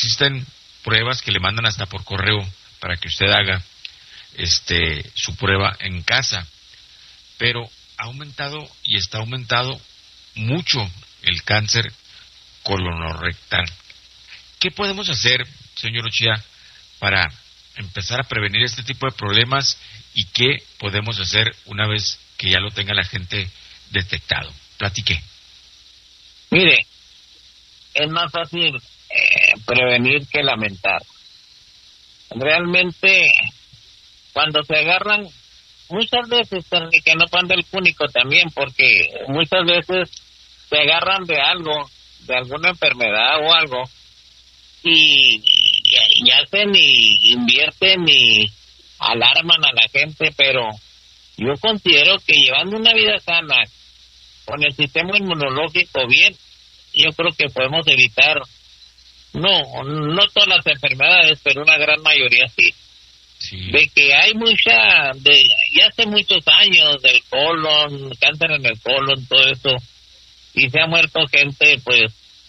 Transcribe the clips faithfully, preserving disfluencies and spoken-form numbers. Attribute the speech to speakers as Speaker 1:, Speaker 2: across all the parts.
Speaker 1: existen pruebas que le mandan hasta por correo para que usted haga este su prueba en casa, pero ha aumentado y está aumentado mucho el cáncer colorectal. ¿Qué podemos hacer, señor Uchida, para empezar a prevenir este tipo de problemas y qué podemos hacer una vez que ya lo tenga la gente detectado? Platique.
Speaker 2: Mire, es más fácil eh, prevenir que lamentar. Realmente, cuando se agarran, muchas veces, que no panda el cúnico también, porque muchas veces se agarran de algo, de alguna enfermedad o algo, y, y, y hacen y invierten y alarman a la gente, pero yo considero que llevando una vida sana, con el sistema inmunológico bien, yo creo que podemos evitar, no, no todas las enfermedades, pero una gran mayoría sí. Sí. De que hay mucha, de ya hace muchos años, del colon, cáncer en el colon, todo eso, y se ha muerto gente, pues,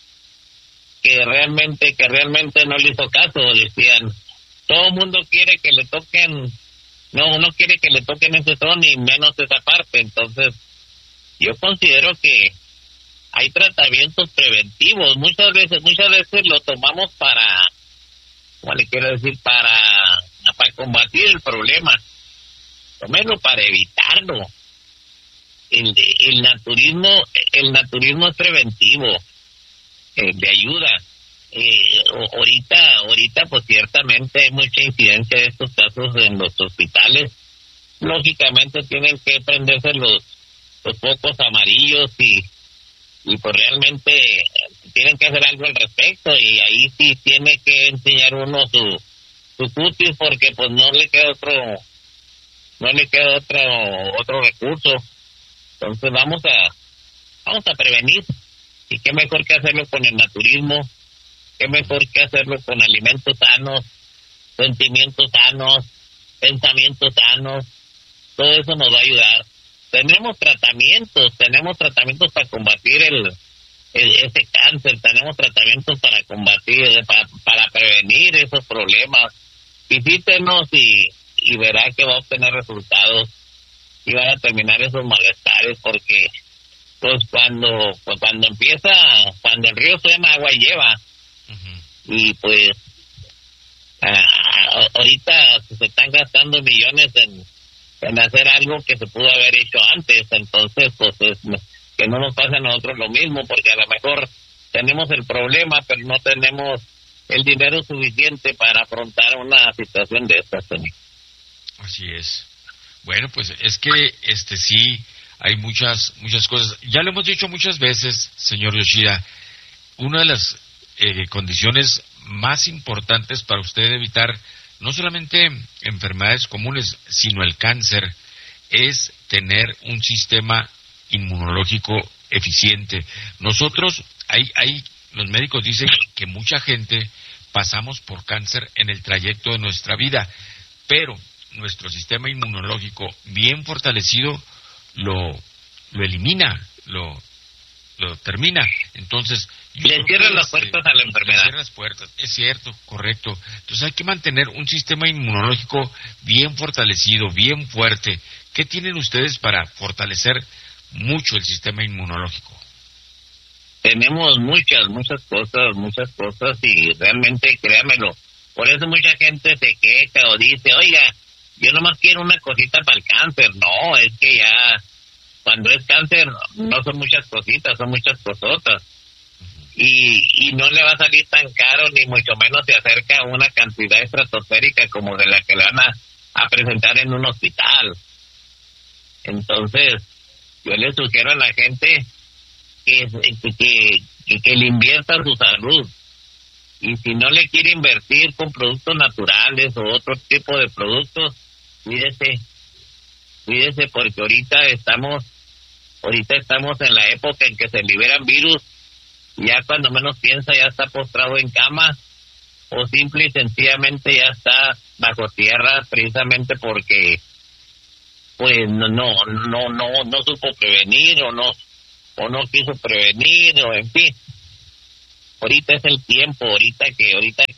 Speaker 2: que realmente, que realmente no le hizo caso, decían, todo el mundo quiere que le toquen, no, uno quiere que le toquen ese son y menos esa parte, entonces, yo considero que hay tratamientos preventivos, muchas veces, muchas veces lo tomamos para, ¿cómo le quiero decir? Para, para combatir el problema, tomémoslo para evitarlo. El, el naturismo, el naturismo es preventivo, eh, de ayuda. Eh, ahorita, ahorita, pues ciertamente hay mucha incidencia de estos casos en los hospitales. Lógicamente tienen que prenderse los, los focos amarillos y y pues realmente tienen que hacer algo al respecto, y ahí sí tiene que enseñar uno su su cutis, porque pues no le queda otro no le queda otro otro recurso. Entonces vamos a vamos a prevenir, y qué mejor que hacerlo con el naturismo, qué mejor que hacerlo con alimentos sanos, sentimientos sanos, pensamientos sanos. Todo eso nos va a ayudar. Tenemos tratamientos, tenemos tratamientos para combatir el, el ese cáncer, tenemos tratamientos para combatir, para, para prevenir esos problemas. Visítenos y, y verá que va a obtener resultados y van a terminar esos malestares, porque pues cuando pues cuando empieza, cuando el río suena, agua lleva. Uh-huh. Y pues a, ahorita se están gastando millones en en hacer algo que se pudo haber hecho antes, entonces pues es, que no nos pase a nosotros lo mismo, porque a lo mejor tenemos el problema, pero no tenemos el dinero suficiente para afrontar una situación de estas.
Speaker 1: Así es. Bueno, pues es que este sí hay muchas muchas cosas. Ya lo hemos dicho muchas veces, señor Yoshida, una de las eh, condiciones más importantes para usted evitar no solamente enfermedades comunes, sino el cáncer, es tener un sistema inmunológico eficiente. Nosotros, hay, hay, los médicos dicen que mucha gente pasamos por cáncer en el trayecto de nuestra vida, pero nuestro sistema inmunológico bien fortalecido lo, lo elimina, lo, lo termina. Entonces,
Speaker 2: le cierran las puertas a la enfermedad.
Speaker 1: Le cierran las puertas, es cierto, correcto. Entonces hay que mantener un sistema inmunológico bien fortalecido, bien fuerte. ¿Qué tienen ustedes para fortalecer mucho el sistema inmunológico?
Speaker 2: Tenemos muchas, muchas cosas, muchas cosas, y realmente, créamelo, por eso mucha gente se queja o dice, oiga, yo nomás quiero una cosita para el cáncer. No, es que ya, cuando es cáncer, no son muchas cositas, son muchas cosotas. Y, y no le va a salir tan caro, ni mucho menos se acerca a una cantidad estratosférica como de la que le van a, a presentar en un hospital. Entonces, yo le sugiero a la gente que, que, que, que, que le invierta su salud. Y si no le quiere invertir con productos naturales o otro tipo de productos, cuídese, cuídese, porque ahorita estamos, ahorita estamos en la época en que se liberan virus. Ya cuando menos piensa ya está postrado en cama, o simple y sencillamente ya está bajo tierra, precisamente porque pues no no no no no supo prevenir, o no o no quiso prevenir, o en fin. Ahorita es el tiempo, ahorita que ahorita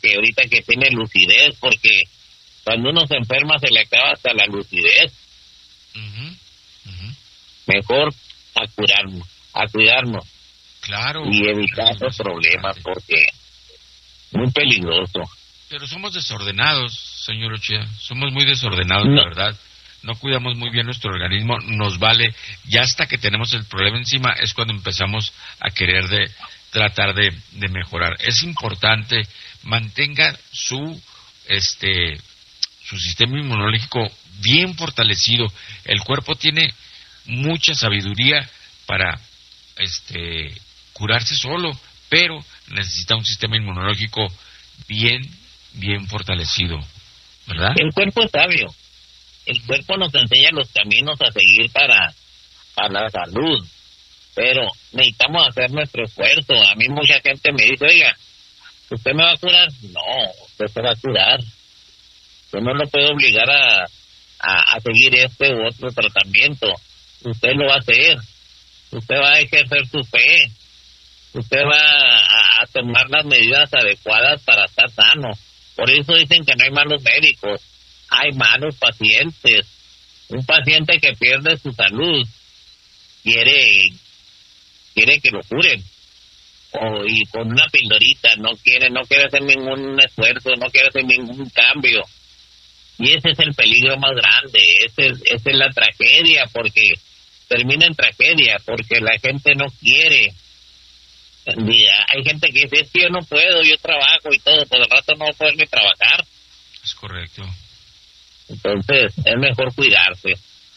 Speaker 2: que ahorita que tiene lucidez, porque cuando uno se enferma se le acaba hasta la lucidez.
Speaker 1: Uh-huh. Uh-huh.
Speaker 2: Mejor a curarnos, a cuidarnos.
Speaker 1: Claro.
Speaker 2: Y evitar los problemas, porque muy peligroso.
Speaker 1: Pero somos desordenados, señor Uchida, somos muy desordenados,
Speaker 2: no.
Speaker 1: la verdad. No cuidamos muy bien nuestro organismo, nos vale, ya hasta que tenemos el problema encima es cuando empezamos a querer de tratar de, de mejorar. Es importante, mantenga su este su sistema inmunológico bien fortalecido. El cuerpo tiene mucha sabiduría para este curarse solo, pero necesita un sistema inmunológico bien, bien fortalecido, ¿verdad?
Speaker 2: El cuerpo es sabio. El cuerpo nos enseña los caminos a seguir para, para la salud, pero necesitamos hacer nuestro esfuerzo. A mí mucha gente me dice, oiga, ¿usted me va a curar? No, usted se va a curar. Yo no lo puedo obligar a, a, a seguir este u otro tratamiento. Usted lo va a hacer. Usted va a ejercer su fe. Usted va a, a tomar las medidas adecuadas para estar sano. Por eso dicen que no hay malos médicos. Hay malos pacientes. Un paciente que pierde su salud quiere quiere que lo curen. O, y con una pildorita, no quiere no quiere hacer ningún esfuerzo, no quiere hacer ningún cambio. Y ese es el peligro más grande, ese es, esa es la tragedia, porque termina en tragedia, porque la gente no quiere. Hay gente que dice, es que yo no puedo, yo trabajo y todo, por el rato no voy a poder ni trabajar.
Speaker 1: Es correcto.
Speaker 2: Entonces, es mejor cuidarse.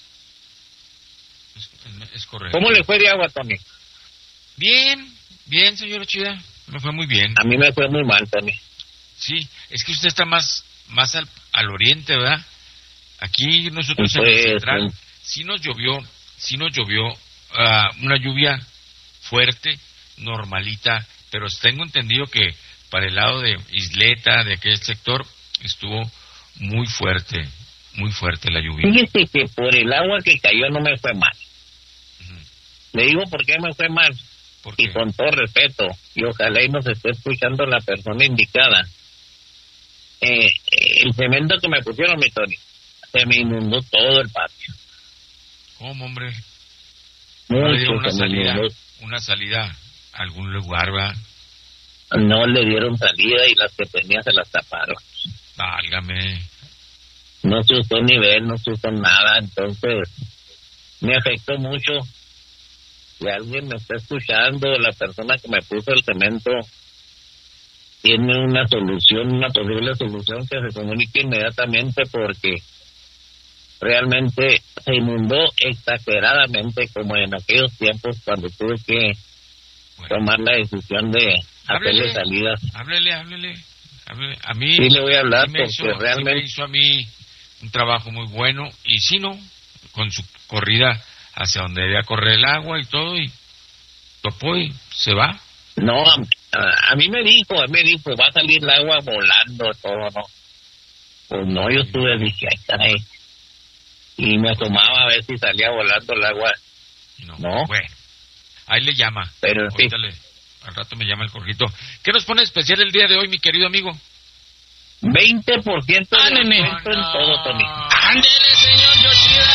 Speaker 1: Es, es correcto.
Speaker 2: ¿Cómo le fue de agua, Tony?
Speaker 1: Bien, bien, señor Uchida, me fue muy bien.
Speaker 2: A mí me fue muy mal, Tony.
Speaker 1: Sí, es que usted está más más al, al oriente, ¿verdad? Aquí nosotros
Speaker 2: pues,
Speaker 1: en el central
Speaker 2: pues,
Speaker 1: sí nos llovió, sí nos llovió uh, una lluvia fuerte, normalita, pero tengo entendido que para el lado de Isleta, de aquel sector, estuvo muy fuerte, muy fuerte la lluvia.
Speaker 2: Fíjese que por el agua que cayó no me fue mal. Uh-huh. Le digo por qué me fue mal. Y con todo respeto, y ojalá y nos esté escuchando la persona indicada. Eh, el cemento que me pusieron, mi Tony, se me inundó todo el patio.
Speaker 1: ¿Cómo, hombre?
Speaker 2: Mucho,
Speaker 1: ¿No le dieron una
Speaker 2: se me
Speaker 1: salida,
Speaker 2: inundó.
Speaker 1: una salida a algún lugar, va?
Speaker 2: No le dieron salida y las que tenía se las taparon.
Speaker 1: Válgame.
Speaker 2: No se usó nivel, no se usó nada, entonces me afectó mucho. Si alguien me está escuchando, la persona que me puso el cemento tiene una solución, una posible solución, que se comunique inmediatamente, porque realmente se inundó exageradamente, como en aquellos tiempos cuando tuve que bueno. tomar la decisión de háblele, hacerle salidas.
Speaker 1: Háblele, háblele, háblele. A mí
Speaker 2: sí le voy a hablar,
Speaker 1: sí
Speaker 2: porque
Speaker 1: hizo,
Speaker 2: realmente
Speaker 1: sí me hizo a mí un trabajo muy bueno, y si no, con su corrida hacia donde debía correr el agua y todo, y topó y se va.
Speaker 2: No, a, a, a mí me dijo, a mí me dijo, va a salir el agua volando, todo, ¿no? Pues no, yo estuve, dije, ay, caray. Y me asomaba a ver si salía volando el agua.
Speaker 1: No,
Speaker 2: no.
Speaker 1: Bueno, ahí le llama.
Speaker 2: Pero
Speaker 1: ahorita
Speaker 2: sí.
Speaker 1: le, al rato me llama el Jorgito. ¿Qué nos pone especial el día de hoy, mi querido amigo?
Speaker 2: veinte por ciento de
Speaker 3: Ándele.
Speaker 2: descuento en
Speaker 1: no.
Speaker 2: todo, Tony.
Speaker 3: ¡Ándele, señor Yoshida!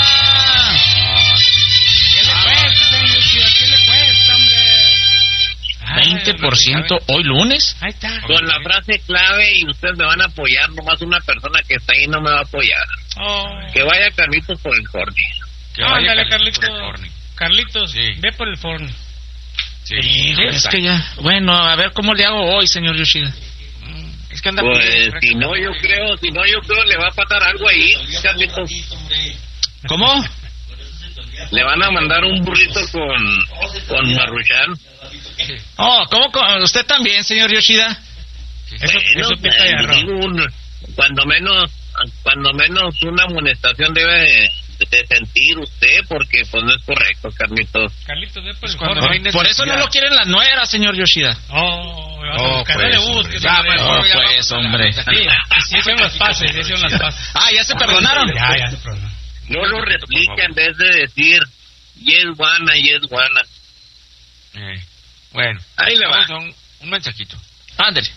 Speaker 3: ¿Qué le cuesta, señor Yoshida? ¿Qué le cuesta, hombre? veinte por ciento hoy lunes.
Speaker 1: Ahí está.
Speaker 2: Con la frase clave, y ustedes me van a apoyar, nomás una persona que está ahí no me va a apoyar.
Speaker 3: Oh.
Speaker 2: Que vaya Carlitos por el Jorge.
Speaker 1: Que vaya
Speaker 3: Ándale,
Speaker 1: Carlitos
Speaker 3: Carlitos.
Speaker 1: por el Forni.
Speaker 3: Carlitos,
Speaker 1: Sí.
Speaker 3: ve por el forno.
Speaker 1: Sí,
Speaker 3: Hijo, es
Speaker 1: exacto.
Speaker 3: que ya. Bueno, a ver cómo le hago hoy, señor Yoshida.
Speaker 1: Mm, Es que anda
Speaker 2: Pues
Speaker 1: por-
Speaker 2: si no yo creo, si no yo creo le va a pasar algo ahí, Carlitos.
Speaker 3: ¿Cómo?
Speaker 2: Le van a mandar un burrito con con Maruchan.
Speaker 3: Oh, ¿cómo? con- ¿Usted también, señor Yoshida? Eso,
Speaker 2: Bueno,
Speaker 3: eso pinta de
Speaker 2: eh,
Speaker 3: arroz.
Speaker 2: digo, un- cuando menos cuando menos una amonestación debe de, de sentir usted, porque pues no es correcto, Carlitos.
Speaker 3: Carlitos, ve por
Speaker 1: Pues
Speaker 3: el
Speaker 1: cuando
Speaker 3: forno.
Speaker 1: no hay
Speaker 3: Por eso no
Speaker 1: necesidad.
Speaker 3: lo quieren las nueras, señor Yoshida.
Speaker 4: Oh, me vas a
Speaker 1: Oh,
Speaker 4: buscar.
Speaker 1: pues,
Speaker 4: No le
Speaker 1: hombre.
Speaker 4: busques,
Speaker 1: Ya,
Speaker 4: hombre.
Speaker 1: pues,
Speaker 3: Oh,
Speaker 1: ya
Speaker 3: pues,
Speaker 1: vamos a
Speaker 3: hombre.
Speaker 1: la-
Speaker 4: Sí, sí hicieron las paces, sí hicieron las paces.
Speaker 3: Ah, ¿ya se perdonaron?
Speaker 4: Ya, ya se perdonó.
Speaker 2: No lo replica en vez de decir yes guana, yes guana.
Speaker 1: Eh, bueno,
Speaker 2: Ahí le va.
Speaker 1: vamos a un, un mensajito.
Speaker 3: Ándale.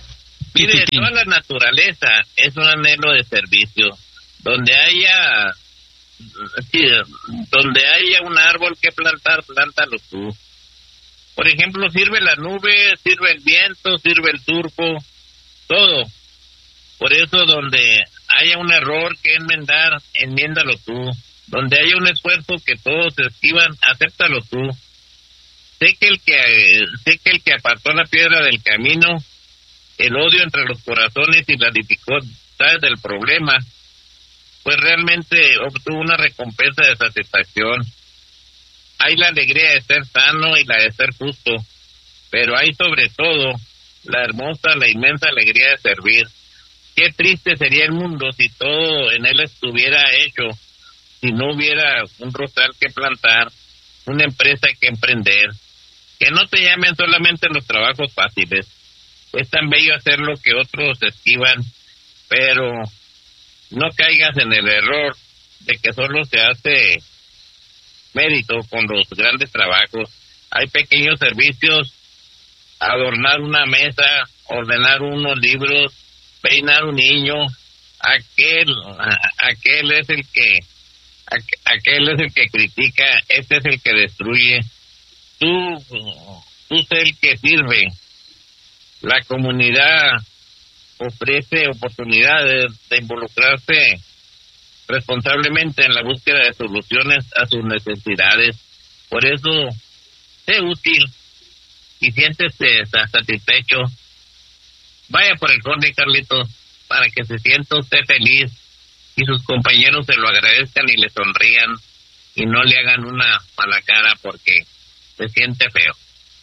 Speaker 2: Mire, toda la naturaleza es un anhelo de servicio. Donde haya, sí, donde haya un árbol que plantar, plántalo tú. Por ejemplo, sirve la nube, sirve el viento, sirve el turco, todo. Por eso, donde haya un error que enmendar, enmiéndalo tú. Donde haya un esfuerzo que todos esquivan, acéptalo tú. Sé que el que sé que el que apartó la piedra del camino, el odio entre los corazones y las dificultades del problema, pues realmente obtuvo una recompensa de satisfacción. Hay la alegría de ser sano y la de ser justo, pero hay sobre todo la hermosa, la inmensa alegría de servir. Qué triste sería el mundo si todo en él estuviera hecho, si no hubiera un rosal que plantar, una empresa que emprender. Que no te llamen solamente los trabajos fáciles. Es tan bello hacer lo que otros esquivan, pero no caigas en el error de que solo se hace mérito con los grandes trabajos. Hay pequeños servicios, adornar una mesa, ordenar unos libros, peinar un niño. Aquel, aquel es el que, aquel es el que critica, este es el que destruye. Tú, tú sé el que sirve. La comunidad ofrece oportunidades de involucrarse responsablemente en la búsqueda de soluciones a sus necesidades. Por eso, sé útil y siéntese satisfecho. Vaya por el Conde, Carlitos, para que se sienta usted feliz y sus compañeros se lo agradezcan y le sonrían y no le hagan una mala cara porque se siente feo.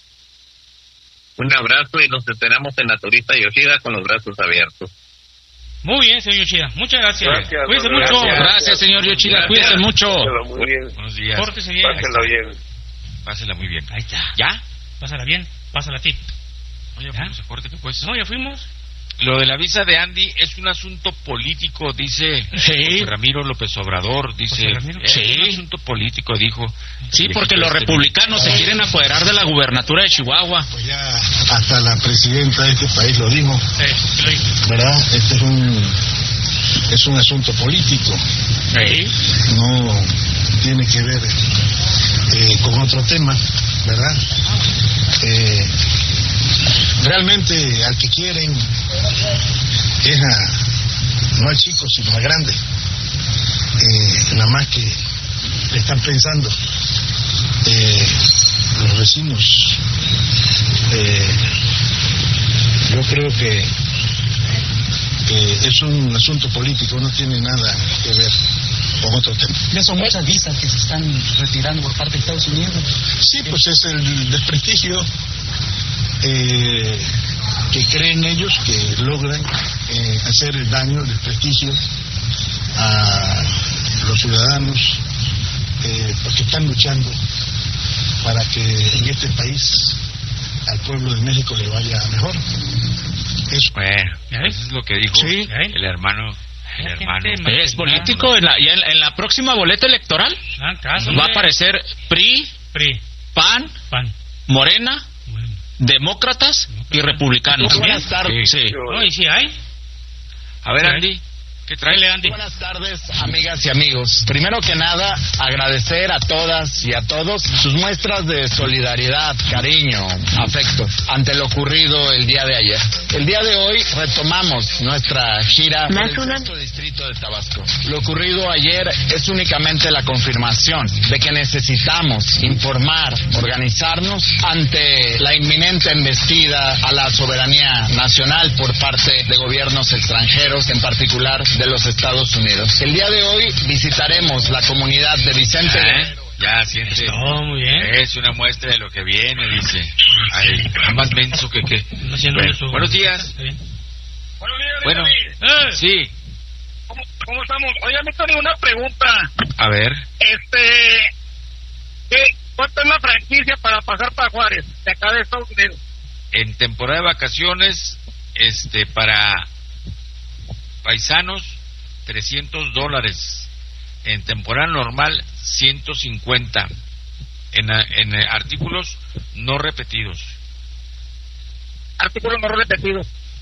Speaker 2: Un abrazo y nos esperamos en la Turista Yoshida con los brazos abiertos.
Speaker 4: Muy bien, señor Yoshida. Muchas gracias.
Speaker 5: Gracias,
Speaker 4: Cuídese
Speaker 5: gracias,
Speaker 4: mucho.
Speaker 3: Gracias, gracias señor Yoshida.
Speaker 4: Gracias.
Speaker 3: Cuídese mucho.
Speaker 5: Pásela muy bien.
Speaker 1: Buenos días.
Speaker 4: Pórtese bien.
Speaker 5: Pásela bien.
Speaker 1: Pásela muy bien.
Speaker 4: Ahí está.
Speaker 1: ¿Ya?
Speaker 4: Pásala bien. Pásala a ti.
Speaker 1: Oye,
Speaker 4: ¿Ya?
Speaker 1: pues, corte que pues.
Speaker 4: No, ya fuimos.
Speaker 1: Lo de la visa de Andy es un asunto político, dice
Speaker 3: Sí.
Speaker 1: José Ramiro López Obrador, dice,
Speaker 4: José Ramiro.
Speaker 1: es
Speaker 3: Sí.
Speaker 1: un asunto político, dijo.
Speaker 3: Sí, porque los republicanos se quieren apoderar de la gubernatura de Chihuahua.
Speaker 6: Pues ya hasta la presidenta de este país lo dijo,
Speaker 4: Sí, lo hice.
Speaker 6: ¿verdad? Este es un es un asunto político,
Speaker 3: Sí.
Speaker 6: no tiene que ver eh, con otro tema, ¿verdad? Eh, realmente al que quieren es a, no al chico, sino al grande. Eh, nada más que le están pensando eh, los vecinos. Eh, yo creo que, que es un asunto político, no tiene nada que ver con otro tema.
Speaker 7: Ya son muchas visas que se están retirando por parte de Estados Unidos.
Speaker 6: Sí, pues es el desprestigio eh, que creen ellos que logran eh, hacer el daño, el desprestigio a los ciudadanos eh, porque están luchando para que en este país al pueblo de México le vaya mejor. Eso.
Speaker 1: Bueno,
Speaker 4: ¿Ya ves?
Speaker 1: eso es lo que dijo
Speaker 3: Sí.
Speaker 1: el hermano, el
Speaker 4: La
Speaker 1: hermano.
Speaker 4: gente
Speaker 3: Es político. En la, y en, en la próxima boleta electoral
Speaker 4: Ah, caso,
Speaker 3: va a
Speaker 4: hombre.
Speaker 3: aparecer P R I,
Speaker 4: P R I,
Speaker 3: PAN,
Speaker 4: P A N.
Speaker 3: Morena,
Speaker 4: Bueno.
Speaker 3: demócratas y republicanos.
Speaker 4: Buenas
Speaker 3: tardes. Sí.
Speaker 4: No, y si hay.
Speaker 1: A ver,
Speaker 4: ¿Sí?
Speaker 1: Andy, ¿qué trae?
Speaker 4: Tráele, Andy.
Speaker 8: Buenas tardes, amigas y amigos. Primero que nada, agradecer a todas y a todos sus muestras de solidaridad, cariño, afecto ante lo ocurrido el día de ayer. El día de hoy retomamos nuestra gira por el sexto distrito de Tabasco. Lo ocurrido ayer es únicamente la confirmación de que necesitamos informar, organizarnos ante la inminente embestida a la soberanía nacional por parte de gobiernos extranjeros, en particular de los Estados Unidos. El día de hoy visitaremos la comunidad de Vicente
Speaker 1: ¿Eh?
Speaker 8: Guerrero.
Speaker 1: Ya siente.
Speaker 4: Oh, muy bien.
Speaker 1: Es una muestra de lo que viene, dice. Ay, más menso que qué.
Speaker 4: No haciendo
Speaker 1: Bueno,
Speaker 4: su-
Speaker 1: buenos días.
Speaker 4: Está bien.
Speaker 2: Buenos días,
Speaker 1: Bueno,
Speaker 4: ¡Eh!
Speaker 1: sí,
Speaker 2: ¿Cómo, ¿Cómo estamos? Oye, me tenía una pregunta.
Speaker 1: a ver.
Speaker 2: Este, ¿qué, ¿cuánto es la franquicia para pasar para Juárez, de acá de Estados Unidos?
Speaker 1: En temporada de vacaciones, este, para paisanos, trescientos dólares. En temporada normal, ciento cincuenta. En, a- en eh, artículos no repetidos.
Speaker 2: Artículo no repetido.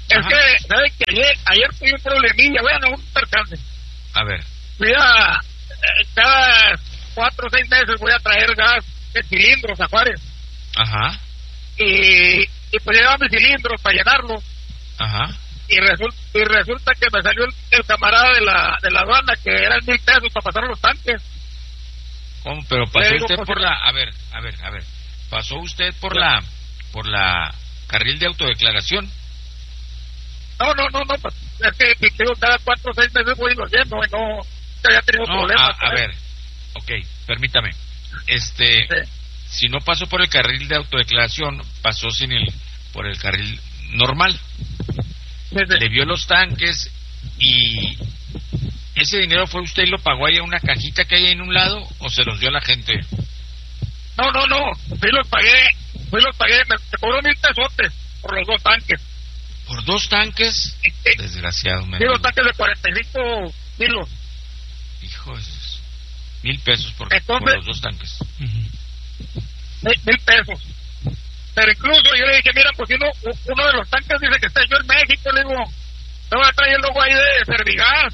Speaker 5: Es
Speaker 1: Ajá.
Speaker 5: que, ¿sabes que ayer, ayer tuve un problemilla, bueno, un percance.
Speaker 1: A ver.
Speaker 5: Fui a, eh, cada cuatro o seis meses voy a traer gas de cilindros a Juárez.
Speaker 1: Ajá.
Speaker 5: Y, y pues llevaba mis cilindros para llenarlos.
Speaker 1: Ajá.
Speaker 5: Y resulta, y resulta que me salió el, el camarada de la de la aduana que eran mil pesos para pasar los tanques.
Speaker 1: ¿Cómo? Pero pasó
Speaker 5: Le digo,
Speaker 1: usted
Speaker 5: pues,
Speaker 1: por la... A ver, a ver, a ver. ¿Pasó usted por la... por la carril de autodeclaración?
Speaker 5: No, no, no, no, pues, es que, que digo, cada cuatro o seis meses voy y los lleno y no, no había tenido
Speaker 1: No,
Speaker 5: problemas.
Speaker 1: a, a ver. Ok, permítame. Este...
Speaker 5: Sí.
Speaker 1: Si no pasó por el carril de autodeclaración, pasó sin el... por el carril normal.
Speaker 5: Sí, sí.
Speaker 1: Le vio los tanques y... ¿Ese dinero fue usted y lo pagó ahí en una cajita que hay en un lado o se los dio a la gente?
Speaker 5: No, no, no, fui los pagué, fui los pagué, me, me cobró mil pesotes por los dos tanques.
Speaker 1: ¿Por dos tanques?
Speaker 5: Sí,
Speaker 1: Desgraciado, me
Speaker 5: sí, los tanques de cuarenta y cinco kilos.
Speaker 1: Hijo de sus- Mil pesos por,
Speaker 5: Entonces-
Speaker 1: por los dos tanques.
Speaker 5: Mil, mil pesos. Pero incluso yo le dije, mira, pues si uno, uno de los tanques dice que está hecho en México, le digo, te voy a traer el logo ahí de Servigas.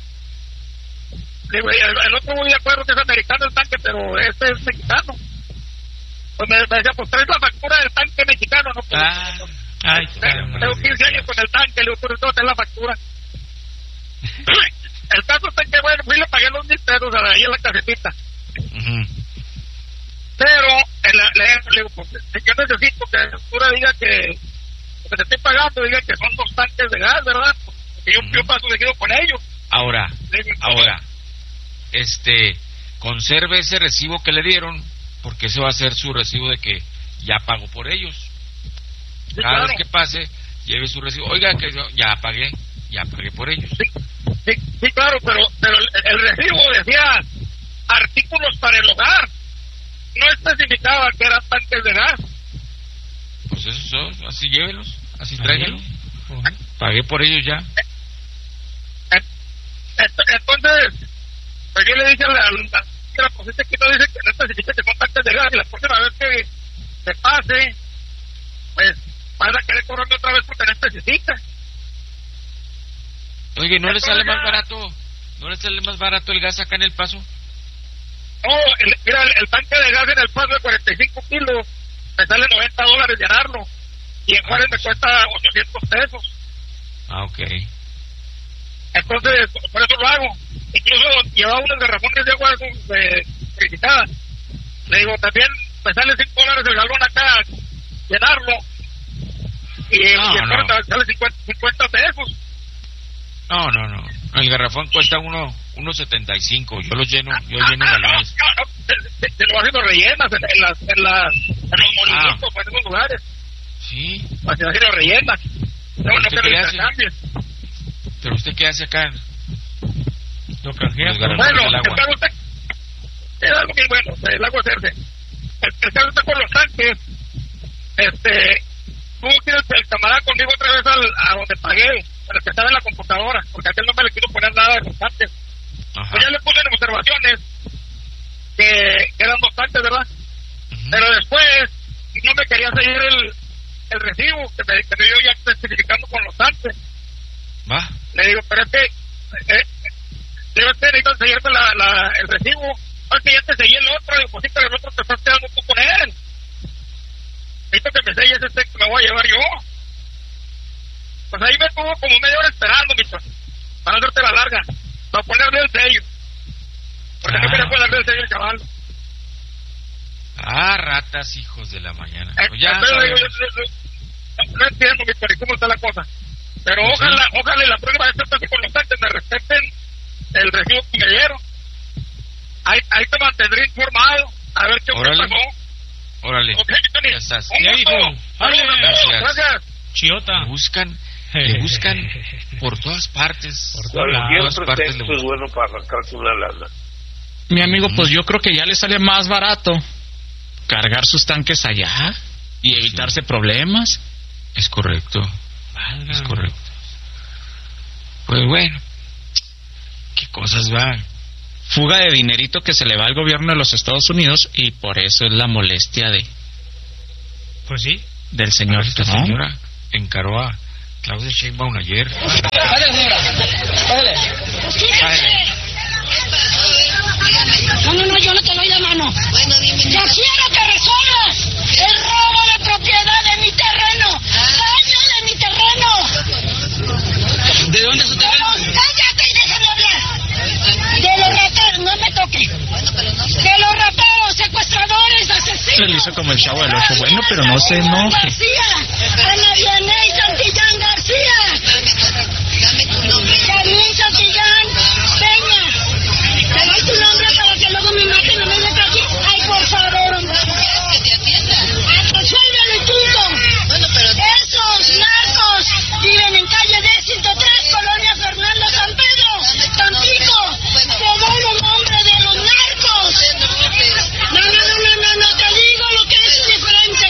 Speaker 5: Le digo, el, el otro muy de acuerdo que es americano el tanque, pero este es mexicano. Pues me, me decía, pues traes la factura del tanque mexicano, ¿no? Pues,
Speaker 1: Ah,
Speaker 4: Ay,
Speaker 5: tengo tengo quince años con el tanque, le digo, por eso te la factura. El caso es que, bueno, fui y le pagué los mil pesos a la- ahí en la casetita.
Speaker 1: ujú.
Speaker 5: Pero en la- le, le digo, pues, yo necesito que la factura diga que lo que te estoy pagando, diga que son dos tanques de gas, ¿verdad? Porque yo,
Speaker 1: Ujú.
Speaker 5: yo paso seguido con ellos.
Speaker 1: Ahora,
Speaker 5: Le digo,
Speaker 1: ahora, este, conserve ese recibo que le dieron, porque ese va a ser su recibo de que ya pagó por ellos.
Speaker 5: sí,
Speaker 1: Cada
Speaker 5: claro.
Speaker 1: vez que pase, lleve su recibo. Oiga, que yo ya pagué, ya pagué por ellos.
Speaker 5: Sí, sí, sí, claro, pero, pero el, el recibo decía artículos para el hogar. No especificaba que eran tanques de gas.
Speaker 1: Pues eso son, así llévelos, así
Speaker 4: Ahí.
Speaker 1: tráiganlos.
Speaker 4: Joder.
Speaker 1: Pagué por ellos ya.
Speaker 5: En- ent- Entonces, pues yo le dije a la, a la, que la policía que no dice que no especifica que son tanques de gas, y la próxima vez que se pase, pues van a querer cobrarme otra vez porque no especifica.
Speaker 1: Oye, ¿no le
Speaker 5: Entonces
Speaker 1: sale más
Speaker 5: ya-
Speaker 1: barato? ¿No le sale más barato el gas acá en El Paso?
Speaker 5: No, el, mira, el, el tanque de gas en El Paso de cuarenta y cinco kilos me sale noventa dólares llenarlo, y en Juárez me cuesta ochocientos pesos.
Speaker 1: Ah, ok.
Speaker 5: Entonces, por eso lo hago. Incluso llevaba unos garrafones de agua de criticadas. Le digo, también me sale cinco dólares el galón acá, llenarlo. Y,
Speaker 1: No,
Speaker 5: y en
Speaker 1: no.
Speaker 5: Juárez sale cincuenta, cincuenta pesos.
Speaker 1: No, no, no. El garrafón cuesta uno, uno setenta y cinco. Yo lo lleno, yo lleno
Speaker 5: Ah, no,
Speaker 1: galones.
Speaker 5: no, no, se, se- se lo va haciendo rellenas en, en las, en, las, en los movimientos,
Speaker 1: Ah.
Speaker 5: en esos lugares.
Speaker 1: Sí.
Speaker 5: Así así lo rellenas. No, no
Speaker 1: ¿Usted
Speaker 5: que
Speaker 1: qué
Speaker 5: lo
Speaker 1: hace?
Speaker 5: intercambies.
Speaker 1: Pero usted qué hace acá.
Speaker 4: Lo canjea.
Speaker 1: Los garrafones
Speaker 5: Bueno,
Speaker 1: del
Speaker 5: el
Speaker 1: agua.
Speaker 5: caso está, es algo muy bueno, el agua hacerse. El, el caso está con los tanques. Este, tuvo que ir el, el camarada conmigo otra vez al, a donde pagué, para que estaba en la computadora, porque a aquel no me le quiso poner nada de los tanques.
Speaker 1: Ajá.
Speaker 5: Pues ya le puse en observaciones que, que eran dos tanques, ¿verdad?
Speaker 1: Ujú.
Speaker 5: Pero después no me quería seguir el, el recibo que me, que me dio ya especificando con los tanques.
Speaker 1: Va.
Speaker 5: Le digo, pero es que, eh, debe ser, necesitas seguirme la, la, el recibo. Es que ya te seguí el otro, digo, pues sí, pero el otro te estás quedando tú con él. Necesito que me selles este que me voy a llevar yo. Pues ahí me estuvo como media hora esperando, mi chon, para hacerte la larga, para ponerle el sello. Porque
Speaker 1: Ah.
Speaker 5: no quería ponerle el sello al chaval.
Speaker 1: Ah, ratas, hijos de la mañana.
Speaker 5: Eh,
Speaker 1: Pues ya
Speaker 5: entonces, digo,
Speaker 1: sabemos.
Speaker 5: yo- yo- yo- no entiendo, mi chon, cómo está la cosa. Pero
Speaker 1: Pues
Speaker 5: ojalá,
Speaker 1: sí.
Speaker 5: ojalá y la próxima vez que esté con los tanques me respeten el recibo que me dieron. Ahí, ahí te mantendré informado, a ver qué
Speaker 1: Órale.
Speaker 5: pasó.
Speaker 1: Órale.
Speaker 5: Ok, Tony.
Speaker 1: Ya estás.
Speaker 5: Un
Speaker 4: Ya
Speaker 5: gusto.
Speaker 4: dijo.
Speaker 5: Saludos a todos.
Speaker 1: Gracias.
Speaker 5: Gracias.
Speaker 4: Chiota.
Speaker 1: Le buscan, le buscan por todas partes.
Speaker 4: Por
Speaker 1: Por
Speaker 4: todas
Speaker 1: todas
Speaker 9: Cualquier
Speaker 1: partes
Speaker 9: pretexto
Speaker 1: le
Speaker 9: es bueno para arrancarse una lana.
Speaker 3: Mi amigo, pues yo creo que ya le sale más barato cargar sus tanques allá y evitarse problemas.
Speaker 1: Es correcto,
Speaker 4: Válgame.
Speaker 1: es correcto. Pues bueno, qué cosas van.
Speaker 3: Fuga de dinerito que se le va al gobierno de los Estados Unidos y por eso es la molestia de
Speaker 4: Pues sí.
Speaker 3: del señor
Speaker 1: Esta
Speaker 3: Trump.
Speaker 1: señora encaró a, Claudia Sheinbaum ayer.
Speaker 7: Pásale, señora. Pásale.
Speaker 10: No, no, no, yo no te doy la mano. Bueno, dime. Yo quiero que resuelvas el robo de propiedad de mi terreno. ¡Daño de mi terreno!
Speaker 7: ¿De dónde es su terreno?
Speaker 10: ¡Cállate y déjame hablar! De los rateros, no me toque. De los rateros, secuestradores, asesinos.
Speaker 3: Se le hizo como el Chavo del Ocho. Bueno, pero no se enoje.
Speaker 10: García, Ana Vianey Santillán García. Dame tu nombre. Carmen Santillán Peña. Te doy tu nombre para que luego me maten y no me metan aquí. Ay, por favor, hombre. Que te atienda. Resuélvelo y punto. Bueno, pero... Esos narcos viven en calle D ciento tres, Colonia Fernando San Pedro, Tampico. Te doy el nombre de los narcos. No, no, no, no, no, no, te digo lo que es diferente.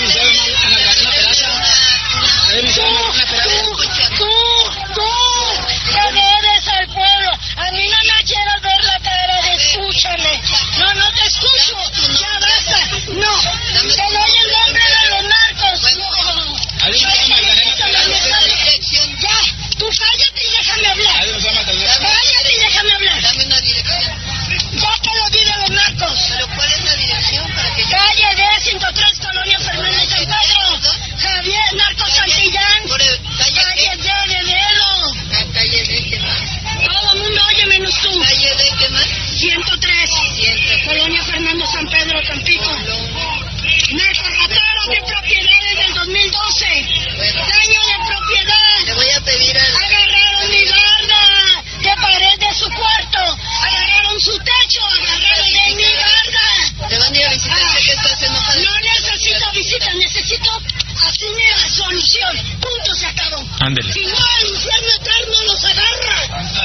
Speaker 10: Tú, tú, tú, te debes al pueblo. A mí no me quieras ver la cara de escúchame. No, no te escucho. Ya basta. No, te doy el nombre de los narcos. Ya, tú cállate y déjame hablar. Cállate y déjame hablar. Dame una dirección. Ya te lo di de los narcos. ¿Pero cuál es la dirección para que yo... Calle D ciento tres, Colonia Fernández San Pedro. Javier Narcos Santillán. Calle D de Dedo. Calle D, ¿qué más? Todo el mundo oye menos tú. Calle D, ¿qué más? ciento tres. Colonia Fernando San Pedro, Tampico. Narcorateros de propiedades del dos mil doce. Daño de propiedad. Le voy a pedir a... Agarraron mi barda de pared de su cuarto. Agarraron su techo. Agarraron de mi barda. ¿Te van a ir a visitar? Ah, ¿qué estás enojado? No necesito visita, necesito así la solución. Punto, se acabó.
Speaker 3: Ándele.
Speaker 10: Si no, al infierno eterno los agarra.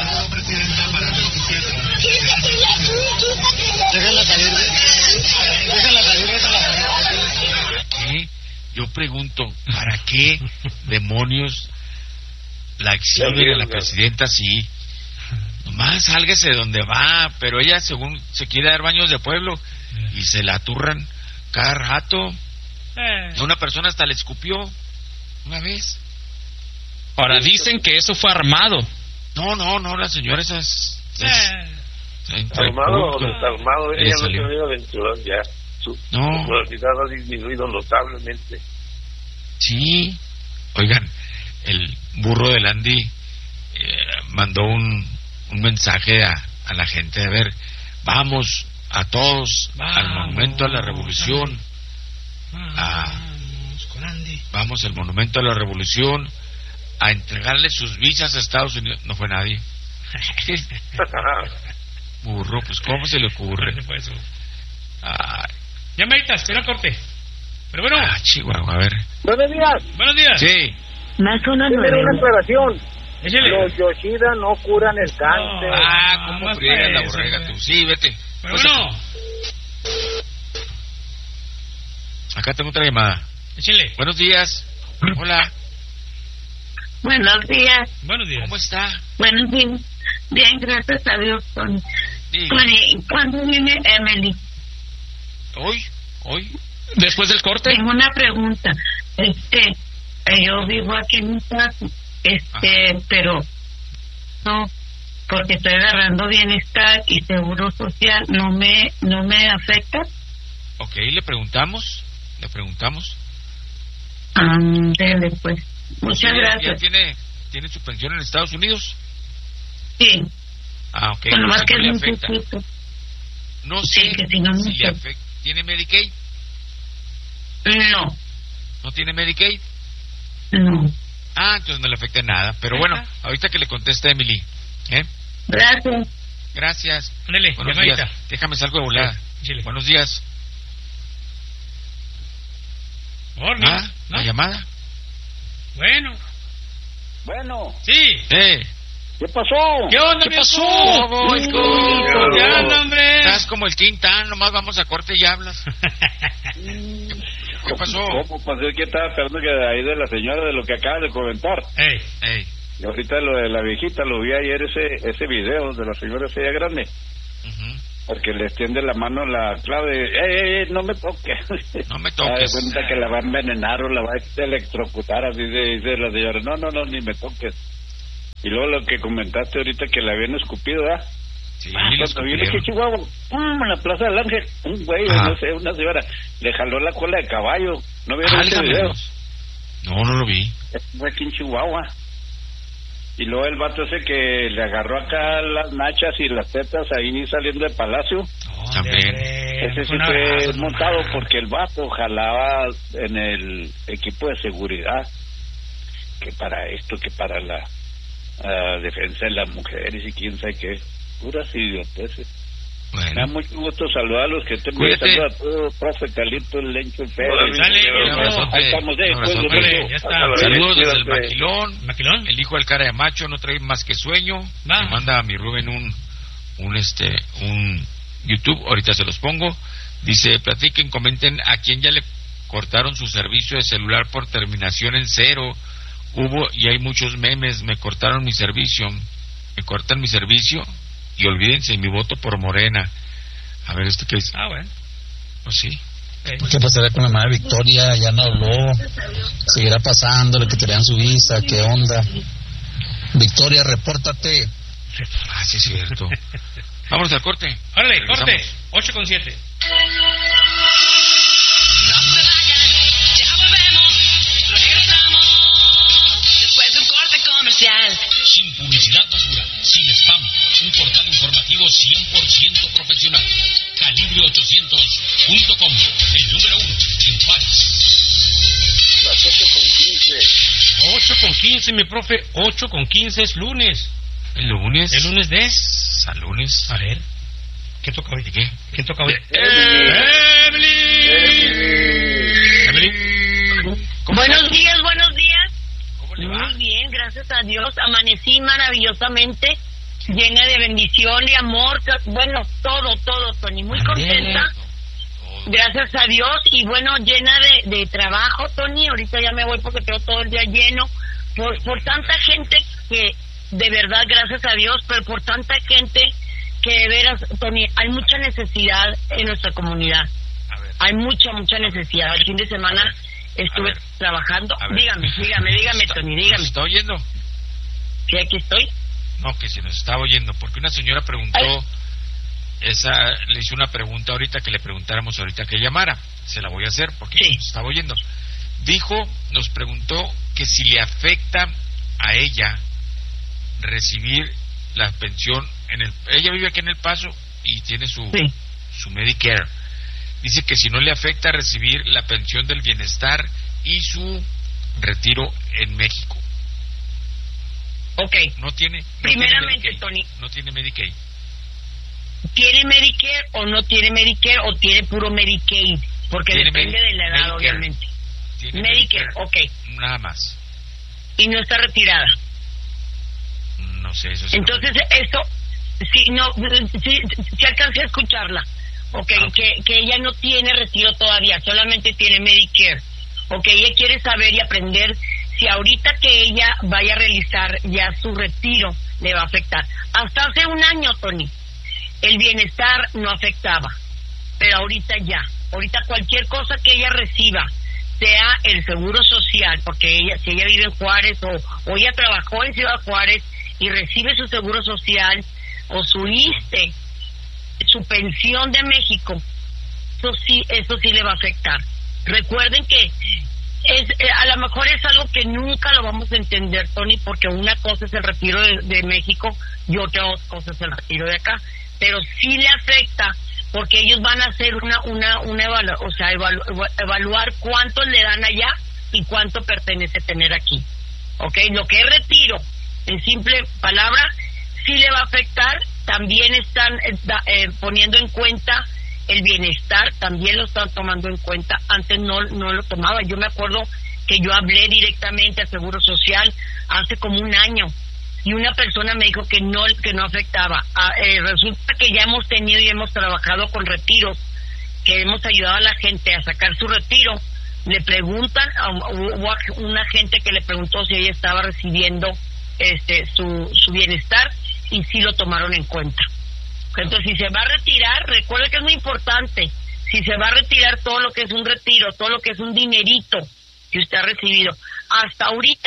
Speaker 10: Quítate ya tú, quítate ya.
Speaker 7: Déjala salir, déjala salir, déjala salir.
Speaker 1: ¿Qué? Yo pregunto, ¿para qué demonios la exhiben a la presidenta así? Nomás sálgase de donde va, pero ella según se quiere dar baños de pueblo y se la aturran cada rato.
Speaker 4: Eh.
Speaker 1: Una persona hasta le escupió una vez.
Speaker 3: Ahora dicen que eso fue armado.
Speaker 1: No, no, no, la señora esa es... es-
Speaker 4: Eh.
Speaker 1: entre
Speaker 9: Armado o
Speaker 1: punto.
Speaker 9: desarmado,
Speaker 1: Ella
Speaker 9: ella no
Speaker 1: salió.
Speaker 9: se ha aventurado ya. Su
Speaker 1: No.
Speaker 9: popularidad ha disminuido notablemente.
Speaker 1: Sí. Oigan, el burro del Andy eh, mandó un, un mensaje a, a la gente. A ver, vamos a todos
Speaker 4: Vamos,
Speaker 1: al monumento a la revolución. A,
Speaker 4: Vamos con Andy.
Speaker 1: vamos al monumento a la revolución a entregarle sus visas a Estados Unidos. No fue nadie. Burro, pues ¿cómo se le ocurre?
Speaker 4: ¿Qué fue eso?
Speaker 1: Ay,
Speaker 4: Llamaditas, que no corte. Pero bueno,
Speaker 1: ah, Chihuahua, a ver.
Speaker 5: Buenos días.
Speaker 4: buenos días.
Speaker 1: Sí.
Speaker 10: Más una
Speaker 5: Primero una aclaración.
Speaker 4: Échale.
Speaker 5: Los Yoshida no curan el cáncer.
Speaker 4: No.
Speaker 1: Ah, ¿cómo
Speaker 4: más
Speaker 1: friegas la
Speaker 4: para eso,
Speaker 1: borrega
Speaker 4: güey.
Speaker 1: tú? Sí, vete.
Speaker 4: Pero
Speaker 1: Pues,
Speaker 4: bueno,
Speaker 1: acá tengo otra llamada.
Speaker 4: échale.
Speaker 1: Buenos días. Hola.
Speaker 10: Buenos días.
Speaker 4: Buenos días.
Speaker 1: ¿Cómo está?
Speaker 10: Buenos días. Bien, gracias a Dios. Tony.
Speaker 1: Sí.
Speaker 10: Tony, ¿cuándo viene Emily?
Speaker 1: Hoy, hoy.
Speaker 3: Después del corte.
Speaker 10: Tengo una pregunta. Este, eh, yo vivo aquí en mi casa, este,
Speaker 1: Ajá.
Speaker 10: pero no, porque estoy agarrando bienestar y seguro social, no me, no me afecta.
Speaker 1: Ok, le preguntamos. Le preguntamos.
Speaker 10: Ándele, pues. Muchas
Speaker 1: ¿Ya-
Speaker 10: gracias.
Speaker 1: ¿Ya tiene, tiene su pensión en Estados Unidos?
Speaker 10: Sí,
Speaker 1: Ah, ok.
Speaker 10: pero más
Speaker 1: si
Speaker 10: que
Speaker 1: no le
Speaker 10: es
Speaker 1: afecta.
Speaker 10: un poquito.
Speaker 1: No
Speaker 10: Sí,
Speaker 1: sé
Speaker 10: que si no me
Speaker 1: si le
Speaker 10: afecta.
Speaker 1: afecta. ¿Tiene Medicaid?
Speaker 10: No,
Speaker 1: ¿No tiene Medicaid?
Speaker 10: no.
Speaker 1: Ah, entonces no le afecta nada. Pero bueno, ahorita que le conteste Emily. ¿Eh?
Speaker 10: Gracias.
Speaker 1: Gracias.
Speaker 4: Ándale,
Speaker 1: Buenos
Speaker 4: llamadita.
Speaker 1: días. Déjame salgo de volada.
Speaker 4: Échale.
Speaker 1: Buenos días.
Speaker 4: Morning.
Speaker 1: Ah,
Speaker 4: ¿No?
Speaker 1: la llamada.
Speaker 4: Bueno,
Speaker 5: Bueno,
Speaker 4: sí.
Speaker 1: Eh.
Speaker 5: ¿qué pasó?
Speaker 4: ¿Qué onda,
Speaker 3: ¿Qué
Speaker 4: viejo?
Speaker 3: pasó?
Speaker 1: ¿Cómo, hijo?
Speaker 4: ¿Qué onda, hombre?
Speaker 1: Estás como el Tintán, nomás vamos a corte y hablas. ¿Qué pasó?
Speaker 11: ¿Cómo pasó? Que estaba esperando que de ahí de la señora de lo que acaba de comentar.
Speaker 4: Ey,
Speaker 1: Ey.
Speaker 11: Y ahorita lo de la viejita, lo vi ayer ese ese video de la señora esa ya grande.
Speaker 1: Ujú.
Speaker 11: porque le extiende la mano la clave. ¡Eh, eh, no me toques!
Speaker 1: No me
Speaker 11: toques.
Speaker 1: toques.
Speaker 11: cuenta que la va a envenenar o la va a electrocutar, así de, dice la señora. No, no, no, ni me toques. Y luego lo que comentaste ahorita que la habían escupido, ¿ah?
Speaker 1: Sí,
Speaker 11: ah, cuando viene que Chihuahua, ¡pum! En la Plaza del Ángel, un güey,
Speaker 1: Ajá.
Speaker 11: no sé, una señora, le jaló la cola de caballo. ¿No vieron ese video?
Speaker 1: No, no lo vi.
Speaker 11: Fue aquí en Chihuahua. Y luego el vato ese que le agarró acá las nachas y las tetas ahí saliendo del palacio.
Speaker 1: También.
Speaker 11: Ese sí fue montado porque el vato jalaba en el equipo de seguridad. Que para esto, que para la uh, defensa de las mujeres y quién sabe qué. Puras idioteces.
Speaker 1: Bueno.
Speaker 11: Me da mucho gusto saludar a los que estén
Speaker 1: Cuídate.
Speaker 11: viendo a todos, profe Calito, el Lencho, el Pérez.
Speaker 4: Dale,
Speaker 1: Un abrazote.
Speaker 11: Ahí estamos, eh,
Speaker 1: Un abrazote.
Speaker 11: pues,
Speaker 4: Dale, ya está.
Speaker 1: Saludos desde el
Speaker 11: Cuídate.
Speaker 1: maquilón.
Speaker 4: ¿Maquilón?
Speaker 1: El hijo del cara de macho no trae más que sueño.
Speaker 4: Va.
Speaker 1: Me manda a mi Rubén un, un este, un YouTube. Ahorita se los pongo. Dice, platiquen, comenten a quién ya le cortaron su servicio de celular por terminación en cero. Hubo y hay muchos memes. Me cortaron mi servicio. Me cortan mi servicio y olvídense mi voto por Morena. A ver, ¿esto qué es?
Speaker 4: Ah, bueno.
Speaker 1: Pues sí.
Speaker 4: Eh.
Speaker 6: ¿Qué pasará con la madre Victoria? Ya no habló. Seguirá pasando, le quitarían su visa. ¿Qué onda? Victoria, repórtate.
Speaker 1: Ah, sí es cierto. Vámonos al corte.
Speaker 4: Órale,
Speaker 1: Regresamos.
Speaker 4: corte. ocho con siete.
Speaker 12: Sin publicidad basura, sin spam, un portal informativo cien por ciento profesional. Calibre ochocientos punto com, el número uno en Juárez.
Speaker 9: Las ocho con quince.
Speaker 4: ocho con quince, mi profe. ocho con quince es lunes.
Speaker 1: El lunes.
Speaker 4: ¿El lunes de?
Speaker 1: Al lunes.
Speaker 4: A ver. ¿Qué toca hoy?
Speaker 1: ¿De qué?
Speaker 4: ¿Quién toca hoy?
Speaker 9: Emily.
Speaker 4: Emily.
Speaker 10: Buenos días, buenos días.
Speaker 1: ¿Cómo le va?
Speaker 10: Muy bien, gracias a Dios. Amanecí maravillosamente, llena de bendición, de amor. Bueno, todo, todo, Tony. Muy contenta. Gracias a Dios. Y bueno, llena de, de trabajo, Tony. Ahorita ya me voy porque tengo todo el día lleno. Por, por tanta gente que, de verdad, gracias a Dios, pero por tanta gente que de veras, Tony, hay mucha necesidad en nuestra comunidad. Hay mucha, mucha necesidad. El fin de semana estuve trabajando. Dígame, dígame, dígame, Tony, dígame.
Speaker 1: ¿Nos está oyendo?
Speaker 10: Sí, aquí estoy.
Speaker 1: No, que si nos está oyendo, porque una señora preguntó,
Speaker 10: Ay.
Speaker 1: esa le hizo una pregunta ahorita que le preguntáramos ahorita que llamara. Se la voy a hacer porque
Speaker 10: Sí.
Speaker 1: nos estaba oyendo. Dijo, nos preguntó que si le afecta a ella recibir la pensión en el... Ella vive aquí en El Paso y tiene su,
Speaker 10: Sí.
Speaker 1: su Medicare. Dice que si no le afecta recibir la pensión del bienestar y su retiro en México.
Speaker 10: Ok.
Speaker 1: No tiene... no
Speaker 10: Primeramente,
Speaker 1: tiene Medicaid.
Speaker 10: Tony.
Speaker 1: No tiene Medicaid.
Speaker 10: ¿Tiene Medicare o no tiene Medicare o tiene puro Medicaid? Porque
Speaker 1: Tiene
Speaker 10: depende
Speaker 1: Medi-
Speaker 10: de la edad,
Speaker 1: Medicare.
Speaker 10: obviamente.
Speaker 1: Tiene
Speaker 10: Medicare, ok.
Speaker 1: Nada más.
Speaker 10: Y no está retirada.
Speaker 1: No sé, eso sí.
Speaker 10: Entonces, esto, sí, no, sí, sí alcancé a escucharla. Ok,
Speaker 1: Ah, ok.
Speaker 10: que, que ella no tiene retiro todavía, solamente tiene Medicare. Ok, ella quiere saber y aprender si ahorita que ella vaya a realizar ya su retiro le va a afectar. Hasta hace un año, Tony, el bienestar no afectaba, pero ahorita ya. Ahorita cualquier cosa que ella reciba, sea el seguro social, porque ella, si ella vive en Juárez o, o ella trabajó en Ciudad Juárez y recibe su seguro social o su I S S S T E, su pensión de México, eso sí, eso sí le va a afectar. Recuerden que es eh, a lo mejor es algo que nunca lo vamos a entender, Tony, porque una cosa es el retiro de, de México y otra cosa es el retiro de acá, pero sí le afecta porque ellos van a hacer una una una evalu o sea, evalu evaluar cuánto le dan allá y cuánto pertenece tener aquí. ¿Ok? Lo que es retiro, en simple palabra, sí le va a afectar. También están eh, da, eh, poniendo en cuenta el bienestar, también lo están tomando en cuenta. Antes no no lo tomaba. Yo me acuerdo que yo hablé directamente al Seguro Social hace como un año y una persona me dijo que no que no afectaba. Ah, eh, resulta que ya hemos tenido y hemos trabajado con retiros, que hemos ayudado a la gente a sacar su retiro. Le preguntan, hubo una gente que le preguntó si ella estaba recibiendo este su, su bienestar y sí lo tomaron en cuenta.
Speaker 13: Entonces, si se va a retirar, recuerde que es muy importante, si se va a retirar todo lo que es un retiro, todo lo que es un dinerito que usted ha recibido, hasta ahorita,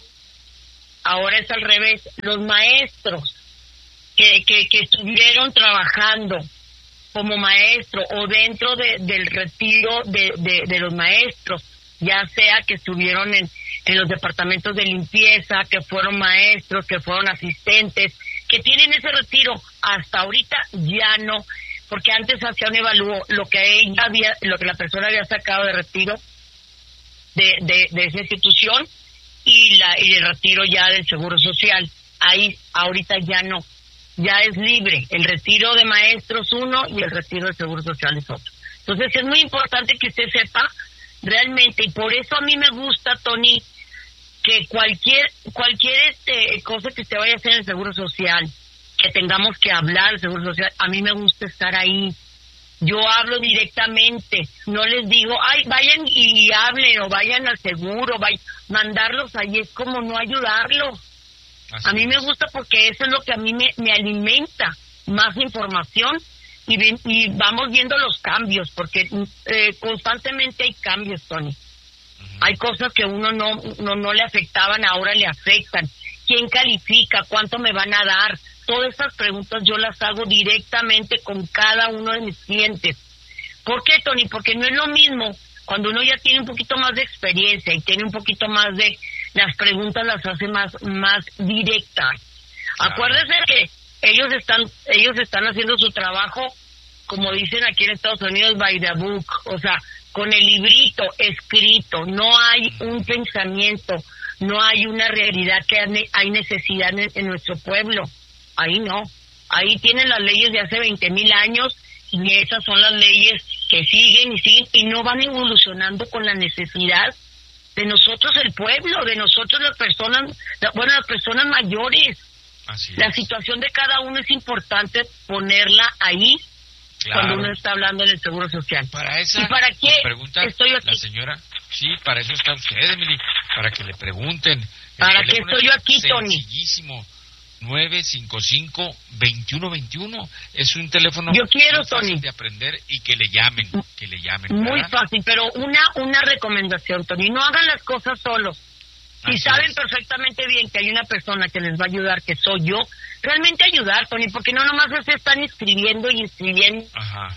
Speaker 13: ahora es al revés, los maestros que, que, que estuvieron trabajando como maestro o dentro de, del retiro de, de, de los maestros, ya sea que estuvieron en, en los departamentos de limpieza, que fueron maestros, que fueron asistentes, que tienen ese retiro, hasta ahorita ya no, porque antes hacía un evalúo lo que ella había, lo que la persona había sacado de retiro de, de, de esa institución y la y el retiro ya del Seguro Social. Ahí ahorita ya no, ya es libre, el retiro de maestros uno y el retiro del Seguro Social es otro. Entonces es muy importante que usted sepa realmente, y por eso a mí me gusta, Tony, que cualquier cualquier este cosa que usted vaya a hacer en el Seguro Social, que tengamos que hablar del Seguro Social, a mí me gusta estar ahí. Yo hablo directamente, no les digo, ay, vayan y hablen, o vayan al seguro, vayan, mandarlos ahí es como no ayudarlos. Así a mí es. Me gusta porque eso es lo que a mí me, me alimenta, más información, y, ven, y vamos viendo los cambios, porque eh, constantemente hay cambios, Tony. Uh-huh. Hay cosas que uno no, no, no le afectaban, ahora le afectan. ¿Quién califica? ¿Cuánto me van a dar? Todas esas preguntas yo las hago directamente con cada uno de mis clientes. ¿Por qué, Tony? Porque no es lo mismo cuando uno ya tiene un poquito más de experiencia y tiene un poquito más de... Las preguntas las hace más más directas. Claro. Acuérdese que ellos están ellos están haciendo su trabajo, como dicen aquí en Estados Unidos, by the book. O sea, con el librito escrito. No hay un pensamiento, no hay una realidad que hay necesidad en, en nuestro pueblo. Ahí no, ahí tienen las leyes de hace veinte mil años y esas son las leyes que siguen y siguen y no van evolucionando con la necesidad de nosotros el pueblo, de nosotros las personas, bueno, las personas mayores. Así es. La situación de cada uno es importante ponerla ahí, claro, cuando uno está hablando en el Seguro Social.
Speaker 1: Para esa,
Speaker 13: ¿Y para qué
Speaker 1: pregunta
Speaker 13: estoy aquí?
Speaker 1: La señora, sí, para eso está usted, Emily, para que le pregunten.
Speaker 13: ¿Para qué estoy yo aquí, Tony?
Speaker 1: Sencillísimo. nueve cinco cinco, dos uno dos uno es un teléfono
Speaker 13: yo quiero,
Speaker 1: muy fácil
Speaker 13: Tony,
Speaker 1: de aprender y que le llamen, que le llamen.
Speaker 13: Muy
Speaker 1: ¿verdad?
Speaker 13: fácil, pero una una recomendación, Tony, no hagan las cosas solos. Si saben es. perfectamente bien que hay una persona que les va a ayudar, que soy yo, realmente ayudar, Tony, porque no nomás se están inscribiendo y inscribiendo. Ajá.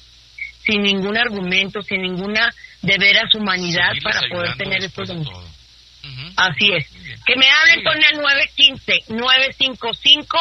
Speaker 13: Sin ningún argumento, sin ninguna de veras humanidad para poder tener estos beneficios. Uh-huh. Así es. Que me hablen con el nueve uno cinco, nueve cinco cinco,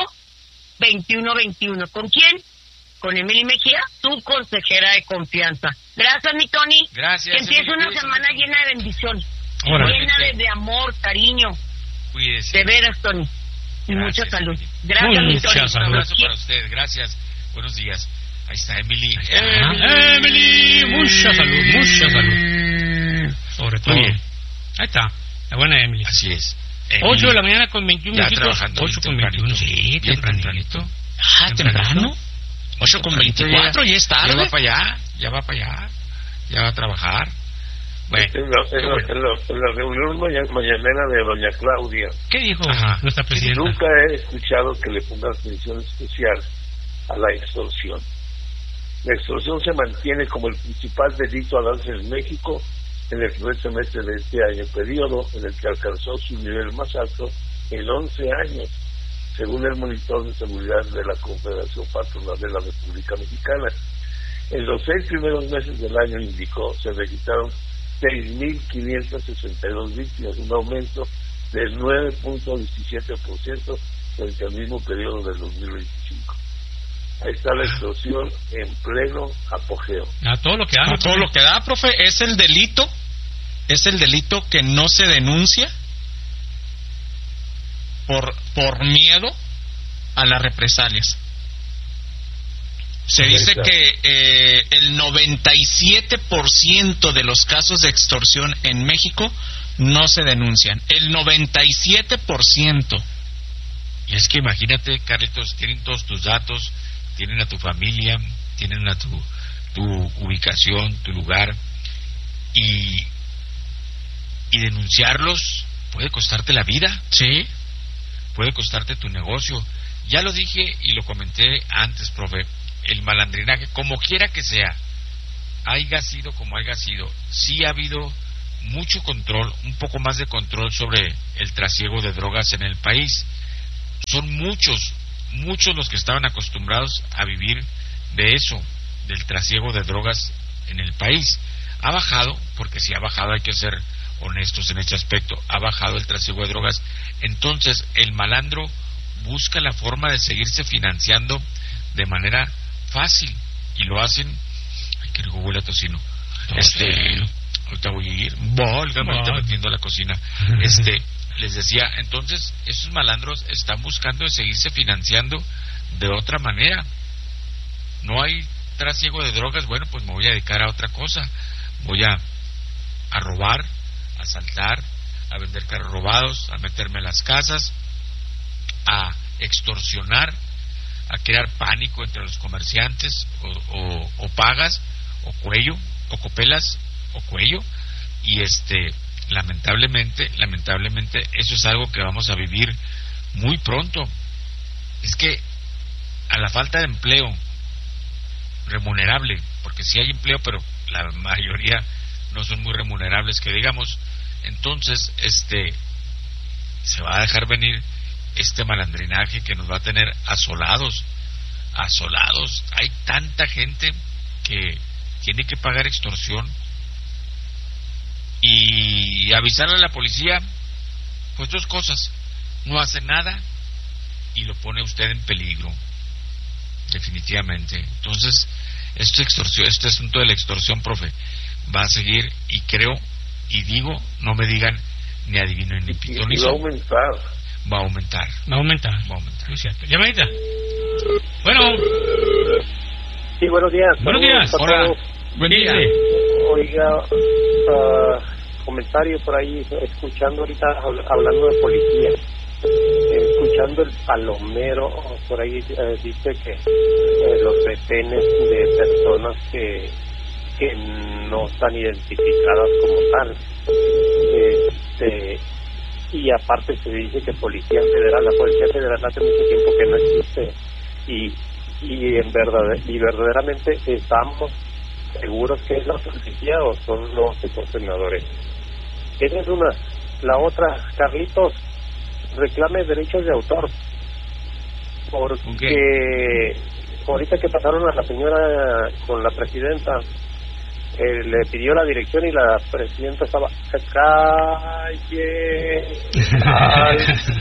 Speaker 13: dos uno dos uno. ¿Con quién? Con Emily Mejía, tu consejera de confianza. Gracias, mi Tony.
Speaker 1: Gracias.
Speaker 13: Que empiece una semana llena de bendición, Órale. llena de, de amor, cariño.
Speaker 1: Cuídese.
Speaker 13: De veras, Tony. Y gracias. mucha salud. Gracias,
Speaker 1: Muy
Speaker 13: mi Tony.
Speaker 1: Un abrazo para usted. Gracias. Buenos días. Ahí está Emily.
Speaker 4: Ahí está. Emily. Emily. Mucha salud, mucha salud. Sobre todo. Muy bien. Ahí está. La buena Emily.
Speaker 1: Así es.
Speaker 4: ocho de la mañana con veintiún
Speaker 1: ya
Speaker 4: minutitos.
Speaker 1: ocho con veintiuno.
Speaker 4: Sí, tempranito.
Speaker 3: Ah, temprano. ocho con veinticuatro, ya es tarde.
Speaker 1: Ya va para allá, ya va para allá. Ya va a trabajar. Bueno.
Speaker 14: En la, en la, en la, en la reunión mañanera de doña Claudia.
Speaker 4: ¿Qué dijo Ajá. nuestra presidenta?
Speaker 14: Nunca he escuchado que le pongan atención especial a la extorsión. La extorsión se mantiene como el principal delito al alza en México en el primer semestre de este año, periodo en el que alcanzó su nivel más alto en once años, según el monitor de seguridad de la Confederación Patronal de la República Mexicana. En los seis primeros meses del año, indicó, se registraron seis mil quinientas sesenta y dos víctimas, un aumento del nueve punto diecisiete por ciento frente al mismo periodo del dos mil veinticinco. Ahí está la extorsión en pleno apogeo.
Speaker 3: A todo lo que da, a todo lo que da, profe, es el delito, es el delito que no se denuncia por por miedo a las represalias. Se dice que eh, el noventa y siete por ciento de los casos de extorsión en México no se denuncian. El noventa y siete por ciento.
Speaker 1: Y es que imagínate, Carlitos, tienen todos tus datos, tienen a tu familia, tienen a tu, tu ubicación, tu lugar, y, y denunciarlos puede costarte la vida.
Speaker 3: Sí.
Speaker 1: puede costarte tu negocio. Ya lo dije y lo comenté antes, profe, el malandrinaje, como quiera que sea, haya sido como haya sido, sí ha habido mucho control, un poco más de control sobre el trasiego de drogas en el país. Son muchos, muchos los que estaban acostumbrados a vivir de eso, del trasiego de drogas en el país. Ha bajado, porque si ha bajado, hay que ser honestos en este aspecto, ha bajado el trasiego de drogas. Entonces el malandro busca la forma de seguirse financiando de manera fácil, y lo hacen. Ay, que rico huele a tocino. Este, ahorita voy a ir, válgame, ahorita metiendo a la cocina. Este, les decía, entonces esos malandros están buscando de seguirse financiando de otra manera. No hay trasiego de drogas, bueno, pues me voy a dedicar a otra cosa. Voy a, a robar, a asaltar, a vender carros robados, a meterme en las casas, a extorsionar, a crear pánico entre los comerciantes, o, o, o pagas, o cuello, o copelas, o cuello, y este, lamentablemente, lamentablemente, eso es algo que vamos a vivir muy pronto. Es que a la falta de empleo remunerable, porque sí hay empleo, pero la mayoría no son muy remunerables, que digamos, entonces este se va a dejar venir este malandrinaje que nos va a tener asolados, asolados. Hay tanta gente que tiene que pagar extorsión, y avisarle a la policía, pues dos cosas: no hace nada y lo pone usted en peligro, definitivamente. Entonces este extorsión, este asunto de la extorsión, profe, va a seguir, y creo y digo, no me digan ni adivino ni pito ni
Speaker 14: va a aumentar.
Speaker 1: Va a aumentar.
Speaker 4: Va a aumentar.
Speaker 1: Va a aumentar.
Speaker 4: Muy cierto. Llamadita. Bueno.
Speaker 15: Sí, buenos días.
Speaker 4: Buenos días.
Speaker 1: Hola. Buen día.
Speaker 15: Oiga, uh, comentario por ahí, escuchando ahorita, hablando de policía, eh, escuchando el palomero, por ahí eh, dice que eh, los retenes de personas que, que no están identificadas como tal. Este, y aparte se dice que Policía Federal, la Policía Federal hace mucho tiempo que no existe, y, y, en verdad, y verdaderamente estamos seguros que es la policía o son los extorsionadores. Esa es una. La otra, Carlitos, reclame derechos de autor, porque okay. Ahorita que pasaron a la señora con la presidenta, eh, le pidió la dirección y la presidenta estaba calle al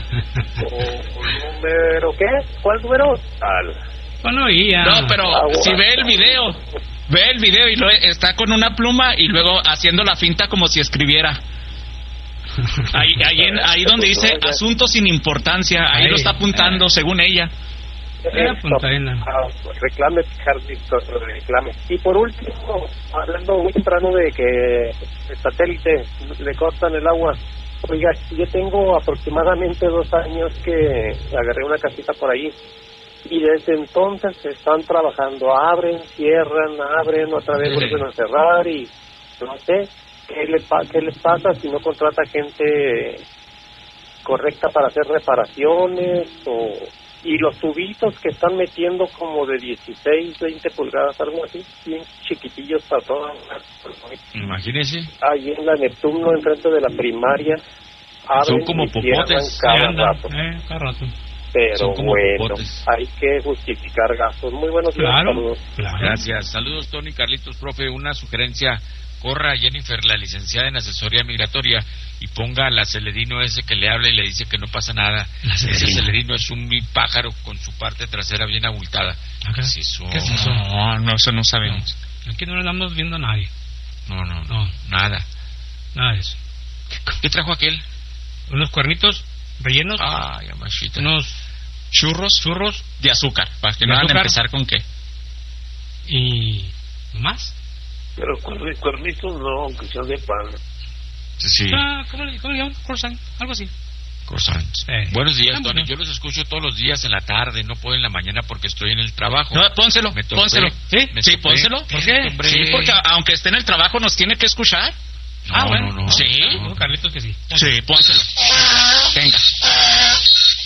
Speaker 15: número, ¿qué? ¿Cuál número? Tal.
Speaker 3: Bueno, ya. No, pero Agua. Si ve el video, ve el video y lo, está con una pluma y luego haciendo la finta como si escribiera. Ahí, ahí, en, ahí donde dice asunto sin importancia, ahí, ahí lo está apuntando, ahí. Según ella.
Speaker 15: Reclame, Carlitos, reclame. Y por último, hablando muy temprano de que el satélite le cortan el agua. Oiga, yo tengo aproximadamente dos años que agarré una casita por ahí, y desde entonces están trabajando, abren, cierran, abren, otra vez vuelven a cerrar, y no sé qué le pa- qué les pasa si no contrata gente correcta para hacer reparaciones, o y los tubitos que están metiendo como de dieciséis, veinte pulgadas, algo así, bien chiquitillos para todas.
Speaker 1: Imagínese.
Speaker 15: Ahí en la Neptuno, enfrente de la primaria, abren
Speaker 1: son como
Speaker 15: y
Speaker 1: popotes
Speaker 15: cada rato.
Speaker 4: Eh, cada rato.
Speaker 15: Pero bueno, popotes. Hay que justificar gastos. Muy buenos días,
Speaker 1: claro,
Speaker 15: saludos.
Speaker 1: Claro. Gracias, saludos Tony, Carlitos, profe, una sugerencia: corra a Jennifer, la licenciada en asesoría migratoria, y ponga al acelerino ese que le habla y le dice que no pasa nada. Ese acelerino es un pájaro con su parte trasera bien abultada.
Speaker 4: ¿Qué
Speaker 1: es eso?
Speaker 4: ¿Qué es eso?
Speaker 3: No, no, eso no sabemos.
Speaker 4: No. Aquí no le estamos viendo a nadie.
Speaker 1: No, no, no, nada.
Speaker 4: Nada de eso.
Speaker 1: ¿Qué trajo aquel?
Speaker 4: Unos cuernitos rellenos.
Speaker 1: Ay, amachita.
Speaker 4: Unos
Speaker 3: churros,
Speaker 4: churros
Speaker 3: de azúcar, para que no van a empezar con qué.
Speaker 4: ¿Y más?
Speaker 14: Pero cuernitos no, aunque sean de pan.
Speaker 1: Sí.
Speaker 4: Ah, ¿cómo, ¿Cómo le llaman? Croissant, algo así.
Speaker 1: Croissant. Eh. Buenos días, Tony. Yo los escucho todos los días en la tarde, no puedo en la mañana porque estoy en el trabajo.
Speaker 3: No, pónselo,
Speaker 1: me topé,
Speaker 3: pónselo. ¿Sí?
Speaker 1: Me
Speaker 3: sí,
Speaker 1: topé.
Speaker 3: pónselo. ¿Por qué?
Speaker 1: Hombre.
Speaker 3: Sí, porque aunque esté en el trabajo nos tiene que escuchar.
Speaker 1: No,
Speaker 3: ah, bueno.
Speaker 1: no, no.
Speaker 3: Sí.
Speaker 4: No, Carlitos que sí.
Speaker 3: Sí, pónselo. Venga.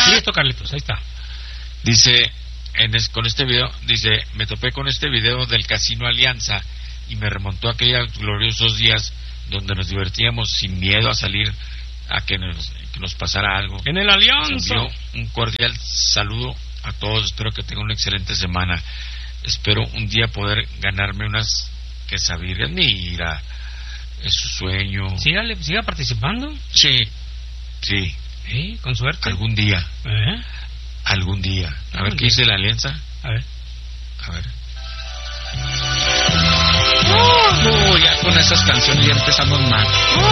Speaker 4: Listo, Carlitos, ahí está.
Speaker 1: Dice, en es, con este video, dice, me topé con este video del Casino Alianza y me remontó a aquellos gloriosos días donde nos divertíamos sin miedo a salir a que nos, que nos pasara algo.
Speaker 4: En el Alianza.
Speaker 1: Un cordial saludo a todos, espero que tengan una excelente semana. Espero un día poder ganarme unas quesabirrias. Mira, es su sueño.
Speaker 4: Sígale, siga participando.
Speaker 3: Sí.
Speaker 1: Sí.
Speaker 4: Sí, con suerte.
Speaker 1: Algún día.
Speaker 4: ¿Eh?
Speaker 1: Algún día. A ver, ¿qué
Speaker 4: día?
Speaker 1: dice la alianza?
Speaker 4: A ver.
Speaker 1: A ver.
Speaker 3: Uh, ya con esas canciones ya empezamos mal.